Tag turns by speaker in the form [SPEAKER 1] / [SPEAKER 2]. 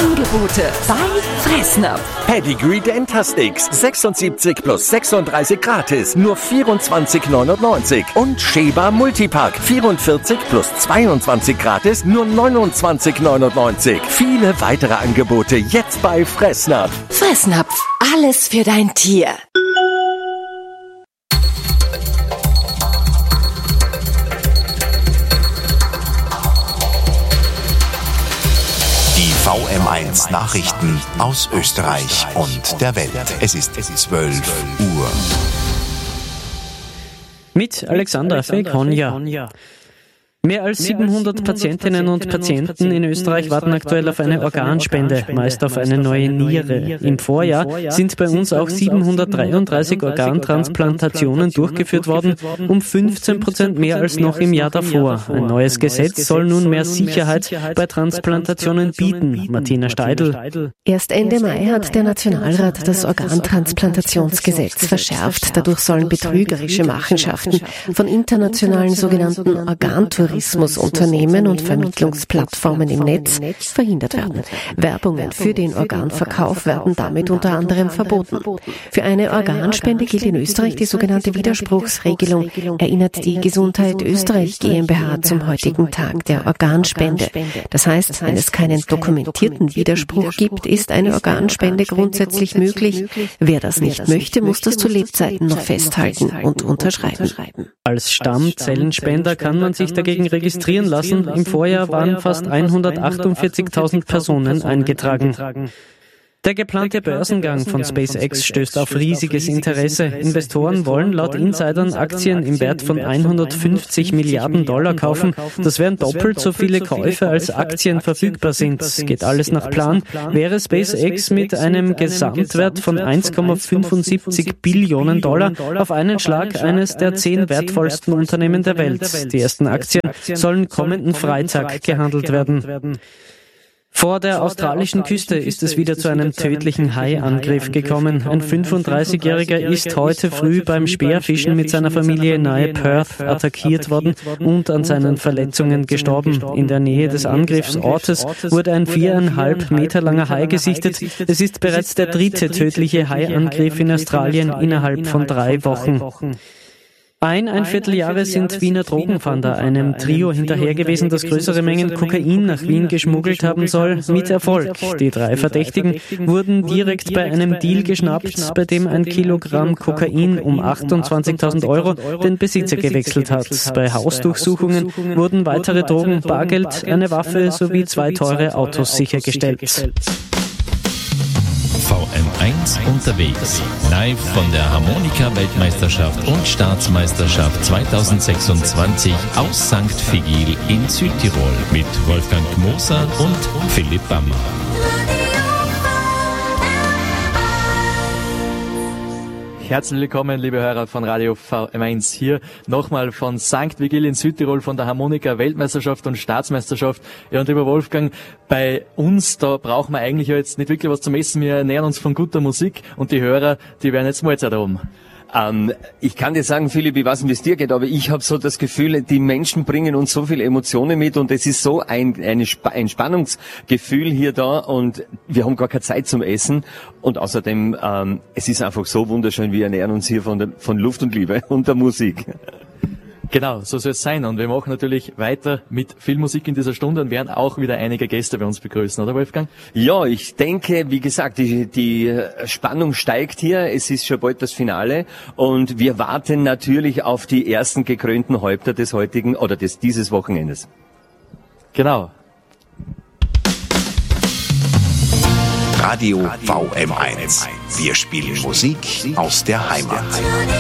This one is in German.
[SPEAKER 1] Angebote bei Fressnapf.
[SPEAKER 2] Pedigree Dentastix 76 plus 36 gratis, nur 24,99. Und Sheba Multipack 44 plus 22 gratis, nur 29,99. Viele weitere Angebote jetzt bei Fressnapf.
[SPEAKER 1] Fressnapf, alles für dein Tier.
[SPEAKER 3] VM1 Nachrichten aus Österreich und der Welt. Es ist 12 Uhr.
[SPEAKER 4] Mit Alexander Fekonja. Mehr als 700 Patientinnen und Patienten in Österreich warten aktuell auf eine Organspende, meist auf eine neue Niere. Im Vorjahr sind bei uns auch 733 Organtransplantationen durchgeführt worden, um 15% mehr als noch im Jahr davor. Ein neues Gesetz soll nun mehr Sicherheit bei Transplantationen bieten. Martina Steidl.
[SPEAKER 5] Erst Ende Mai hat der Nationalrat das Organtransplantationsgesetz verschärft. Dadurch sollen betrügerische Machenschaften von internationalen sogenannten Organtourismusunternehmen und Vermittlungsplattformen im Netz verhindert werden. Werbungen für den Organverkauf werden damit unter anderem verboten. Für eine Organspende gilt in Österreich die sogenannte Widerspruchsregelung, erinnert die Gesundheit Österreich GmbH zum heutigen Tag der Organspende. Das heißt, wenn es keinen dokumentierten Widerspruch gibt, ist eine Organspende grundsätzlich möglich. Wer das nicht möchte, muss das zu Lebzeiten noch festhalten und unterschreiben.
[SPEAKER 4] Als Stammzellenspender kann man sich dagegen registrieren lassen. Im Vorjahr waren fast 148.000 Personen eingetragen. Der geplante Börsengang von SpaceX stößt auf riesiges Interesse. Investoren wollen laut Insidern Aktien im Wert von 150 Milliarden Dollar kaufen. Das wären doppelt so viele Käufe, als Aktien verfügbar sind. Geht alles nach Plan, wäre SpaceX mit einem Gesamtwert von 1,75 Billionen Dollar auf einen Schlag eines der 10 wertvollsten Unternehmen der Welt. Die ersten Aktien sollen kommenden Freitag gehandelt werden. Vor der australischen Küste ist es wieder zu einem tödlichen Haiangriff gekommen. Ein 35-Jähriger ist heute früh beim Speerfischen mit seiner Familie nahe Perth attackiert worden und an seinen Verletzungen gestorben. In der Nähe des Angriffsortes wurde ein 4,5 Meter langer Hai gesichtet. Es ist bereits der 3. tödliche Haiangriff in Australien innerhalb von 3 Wochen. Ein Vierteljahre sind Wiener Drogenfahnder einem Trio hinterher gewesen, das größere Mengen Kokain nach Wien geschmuggelt haben soll, mit Erfolg. Die 3 Verdächtigen wurden direkt bei einem Deal geschnappt, bei dem 1 Kilogramm Kokain um 28.000 Euro den Besitzer gewechselt hat. Bei Hausdurchsuchungen wurden weitere Drogen, Bargeld, eine Waffe sowie 2 teure Autos sichergestellt.
[SPEAKER 6] VM1 unterwegs. Live von der Harmonika-Weltmeisterschaft und Staatsmeisterschaft 2026 aus St. Vigil in Südtirol mit Wolfgang Moser und Philipp Bammer.
[SPEAKER 7] Herzlich willkommen, liebe Hörer von Radio VM1, hier nochmal von St. Vigil in Südtirol, von der Harmonika-Weltmeisterschaft und Staatsmeisterschaft. Ja, und lieber Wolfgang, bei uns, da brauchen wir eigentlich ja jetzt nicht wirklich was zum Essen, wir ernähren uns von guter Musik und die Hörer, die werden jetzt Mahlzeit haben.
[SPEAKER 8] Ich kann dir sagen, Philipp, ich weiß nicht, wie es dir geht, aber ich habe so das Gefühl, die Menschen bringen uns so viele Emotionen mit und es ist so ein Spannungsgefühl hier da und wir haben gar keine Zeit zum Essen und außerdem, es ist einfach so wunderschön, wir ernähren uns hier von Luft und Liebe und der Musik.
[SPEAKER 7] Genau, so soll es sein. Und wir machen natürlich weiter mit viel Musik in dieser Stunde und werden auch wieder einige Gäste bei uns begrüßen, oder Wolfgang?
[SPEAKER 8] Ja, ich denke, wie gesagt, die Spannung steigt hier. Es ist schon bald das Finale und wir warten natürlich auf die ersten gekrönten Häupter des heutigen oder dieses Wochenendes.
[SPEAKER 7] Genau.
[SPEAKER 3] Radio VM1. Wir spielen Musik aus der Heimat.